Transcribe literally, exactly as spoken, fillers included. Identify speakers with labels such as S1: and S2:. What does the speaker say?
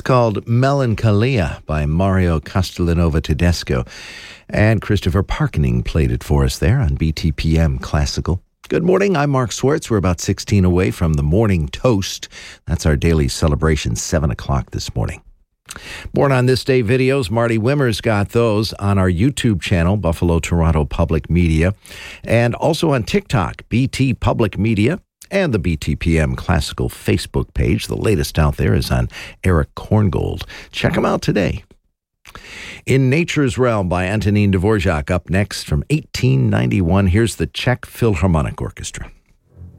S1: called Melancholia by Mario Castellanova Tedesco. And Christopher Parkening played it for us there on B T P M Classical. Good morning, I'm Mark Swartz. We're about sixteen away from the Morning Toast. That's our daily celebration, seven o'clock this morning. Born on This Day videos, Marty Wimmer's got those on our YouTube channel, Buffalo Toronto Public Media, and also on TikTok, B T Public Media, and the B T P M Classical Facebook page. The latest out there is on Eric Korngold. Check them out today. In Nature's Realm by Antonin Dvorak, up next from eighteen ninety-one, here's the Czech Philharmonic Orchestra.